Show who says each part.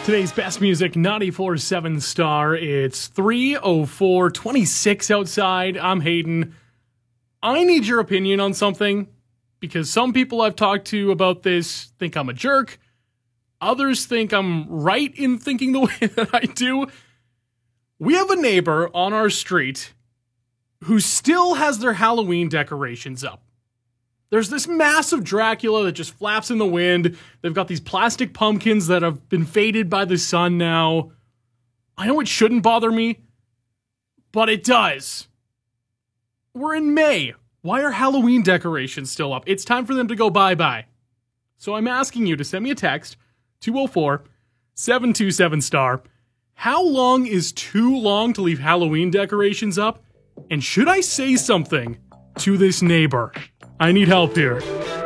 Speaker 1: Today's best music, 94.7 Star. It's 3:04:26 outside. I'm Hayden. I need your opinion on something, because some people I've talked to about this think I'm a jerk. Others think I'm right in thinking the way that I do. We have a neighbor on our street who still has their Halloween decorations up. There's this massive Dracula that just flaps in the wind. They've got these plastic pumpkins that have been faded by the sun now. I know it shouldn't bother me, but it does. We're in May. Why are Halloween decorations still up? It's time for them to go bye-bye. So I'm asking you to send me a text, 204-727-STAR. How long is too long to leave Halloween decorations up? And should I say something to this neighbor? I need help here.